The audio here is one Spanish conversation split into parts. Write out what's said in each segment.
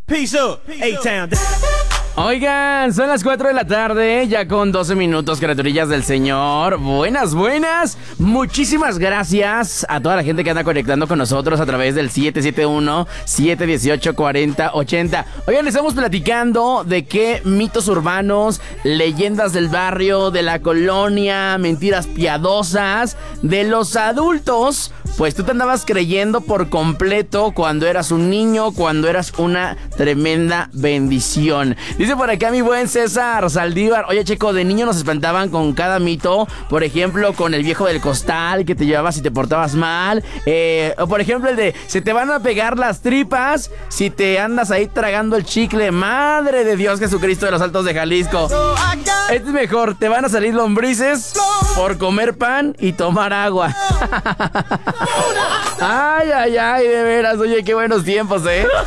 Peace up, A-Town. Oigan, son las 4 de la tarde, ya con 12 minutos, criaturillas del Señor. Buenas. Muchísimas gracias a toda la gente que anda conectando con nosotros a través del 771-718-4080. Oigan, estamos platicando de qué mitos urbanos, leyendas del barrio, de la colonia, mentiras piadosas, de los adultos, pues tú te andabas creyendo por completo cuando eras un niño, cuando eras una tremenda bendición. Dice por acá mi buen César Saldívar: oye, Checo, de niño nos espantaban con cada mito. Por ejemplo, con el viejo del costal que te llevaba si te portabas mal. O por ejemplo el de se te van a pegar las tripas si te andas ahí tragando el chicle. Madre de Dios Jesucristo de los Altos de Jalisco. Este es mejor, te van a salir lombrices por comer pan y tomar agua. Ay, de veras, oye, qué buenos tiempos,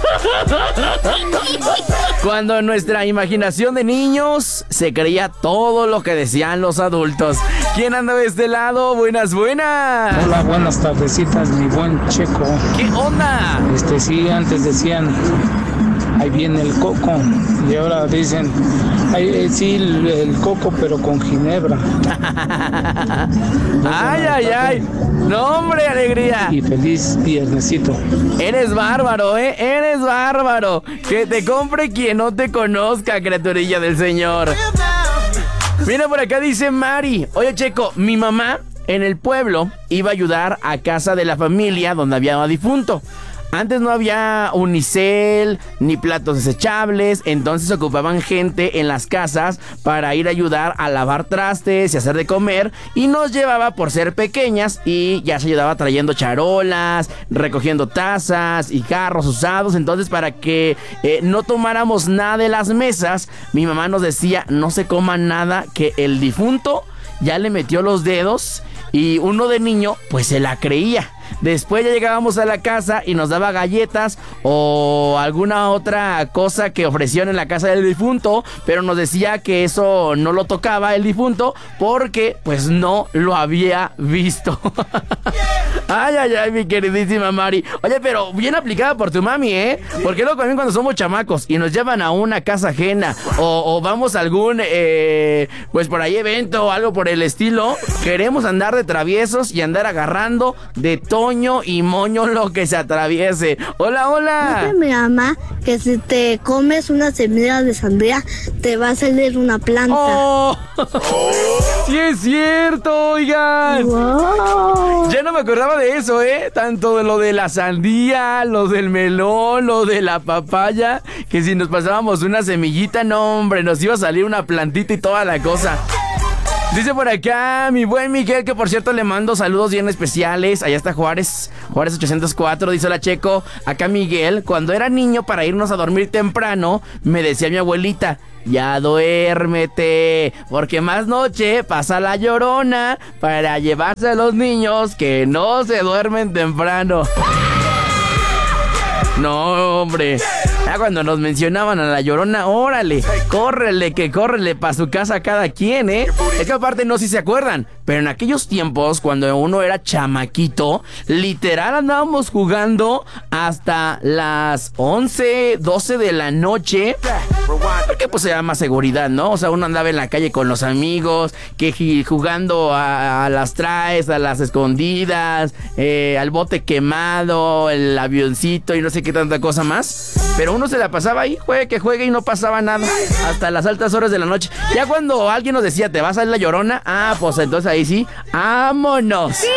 Cuando nuestra imaginación de niños se creía todo lo que decían los adultos. ¿Quién anda de este lado? Buenas. Hola, buenas tardecitas, mi buen Checo. ¿Qué onda? Sí, antes decían, ahí viene el coco, y ahora dicen, sí, el coco, pero con ginebra. Ay. No, hombre, alegría. Y feliz viernesito. Eres bárbaro, eres bárbaro. Que te compre quien no te conozca, criaturilla del Señor. Mira, por acá dice Mari: oye, Checo, mi mamá en el pueblo iba a ayudar a casa de la familia donde había un difunto. Antes no había unicel ni platos desechables, entonces ocupaban gente en las casas para ir a ayudar a lavar trastes y hacer de comer, y nos llevaba por ser pequeñas y ya se ayudaba trayendo charolas, recogiendo tazas y jarros usados. Entonces, para que no tomáramos nada de las mesas, mi mamá nos decía: no se coma nada que el difunto ya le metió los dedos, y uno de niño pues se la creía. Después ya llegábamos a la casa y nos daba galletas o alguna otra cosa que ofrecieron en la casa del difunto, pero nos decía que eso no lo tocaba el difunto porque pues no lo había visto. Ay, mi queridísima Mari. Oye, pero bien aplicada por tu mami, porque luego también cuando somos chamacos y nos llevan a una casa ajena o vamos a algún pues por ahí evento o algo por el estilo, queremos andar de traviesos y andar agarrando de toño y moño lo que se atraviese. Hola. Dice mi mamá que si te comes una semilla de sandía te va a salir una planta. ¡Oh! ¡Sí es cierto, oigan! Wow. Ya no me acordaba de eso, tanto de lo de la sandía, lo del melón, lo de la papaya, que si nos pasábamos una semillita, no, hombre, nos iba a salir una plantita y toda la cosa. Dice por acá mi buen Miguel, que por cierto le mando saludos bien especiales. Allá está Juárez 804. Dice: hola, Checo, acá Miguel. Cuando era niño, para irnos a dormir temprano, me decía mi abuelita: ya duérmete, porque más noche pasa la Llorona para llevarse a los niños que no se duermen temprano. No, hombre. Ya cuando nos mencionaban a la Llorona, órale, córrele pa' su casa cada quien, Es que aparte no sé si se acuerdan, pero en aquellos tiempos, cuando uno era chamaquito, literal andábamos jugando hasta las 11, 12 de la noche, porque pues era más seguridad, ¿no? O sea, uno andaba en la calle con los amigos, que jugando a las traes, a las escondidas, al bote quemado, el avioncito y no sé qué tanta cosa más. Pero uno se la pasaba ahí, juegue y no pasaba nada hasta las altas horas de la noche. Ya cuando alguien nos decía: ¿te vas a ir la Llorona? Ah, pues entonces ahí sí, ¡vámonos! ¡Sí!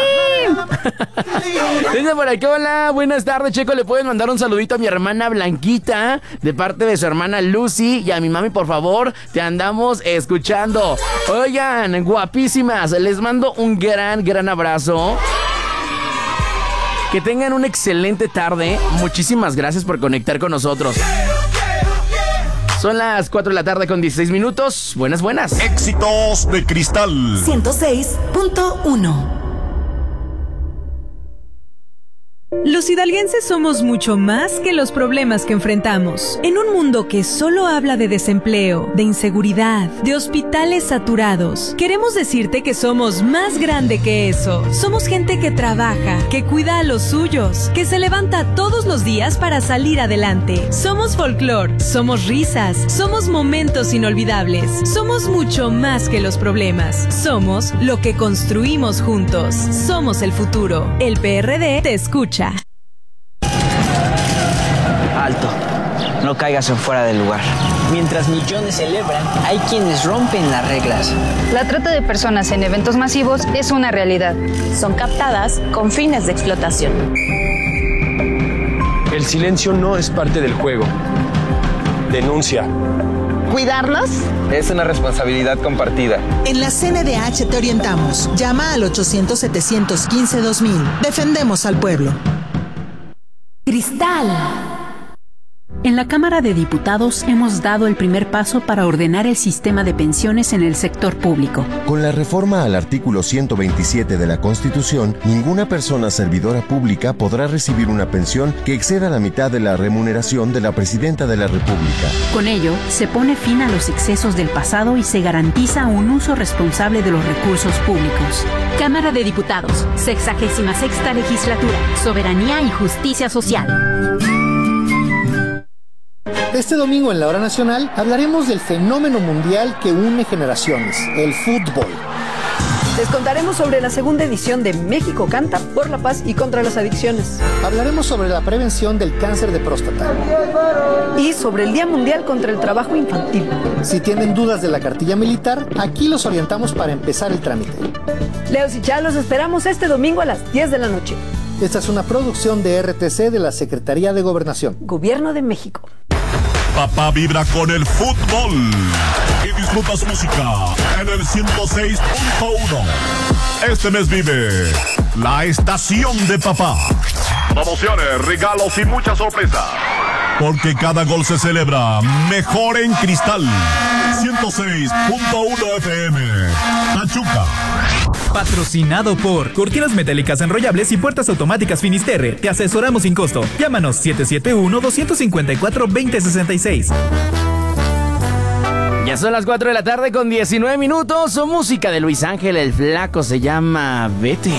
Dice por aquí: hola, buenas tardes, Checo, le pueden mandar un saludito a mi hermana Blanquita de parte de su hermana Lucy, y a mi mami, por favor, te andamos escuchando. Oigan, guapísimas, les mando un gran abrazo. Que tengan una excelente tarde. Muchísimas gracias por conectar con nosotros. Son las 4 de la tarde con 16 minutos. Buenas. Éxitos de Cristal 106.1. Los hidalguenses somos mucho más que los problemas que enfrentamos. En un mundo que solo habla de desempleo, de inseguridad, de hospitales saturados, queremos decirte que somos más grande que eso. Somos gente que trabaja, que cuida a los suyos, que se levanta todos los días para salir adelante. Somos folclor, somos risas, somos momentos inolvidables. Somos mucho más que los problemas. Somos lo que construimos juntos. Somos el futuro. El PRD te escucha. Alto, no caigas en fuera del lugar. Mientras millones celebran, hay quienes rompen las reglas. La trata de personas en eventos masivos es una realidad. Son captadas con fines de explotación. El silencio no es parte del juego. Denuncia. ¿Cuidarnos? Es una responsabilidad compartida. En la CNDH te orientamos. Llama al 800-715-2000. Defendemos al pueblo. Cristal. En la Cámara de Diputados hemos dado el primer paso para ordenar el sistema de pensiones en el sector público. Con la reforma al artículo 127 de la Constitución, ninguna persona servidora pública podrá recibir una pensión que exceda la mitad de la remuneración de la Presidenta de la República. Con ello, se pone fin a los excesos del pasado y se garantiza un uso responsable de los recursos públicos. Cámara de Diputados, 66ª Legislatura, Soberanía y Justicia Social. Este domingo en la Hora Nacional hablaremos del fenómeno mundial que une generaciones, el fútbol. Les contaremos sobre la segunda edición de México Canta por la Paz y contra las Adicciones. Hablaremos sobre la prevención del cáncer de próstata. Y sobre el Día Mundial contra el Trabajo Infantil. Si tienen dudas de la cartilla militar, aquí los orientamos para empezar el trámite. Leos y Chá, los esperamos este domingo a las 10 de la noche. Esta es una producción de RTC de la Secretaría de Gobernación. Gobierno de México. Papá vibra con el fútbol y disfruta su música en el 106.1. Este mes vive la estación de papá. Promociones, regalos y muchas sorpresas. Porque cada gol se celebra mejor en Cristal. 106.1 FM. Pachuca. Patrocinado por Cortinas Metálicas Enrollables y Puertas Automáticas Finisterre. Te asesoramos sin costo. Llámanos 771-254-2066. Ya son las 4 de la tarde con 19 minutos. Su música de Luis Ángel el Flaco se llama Vete.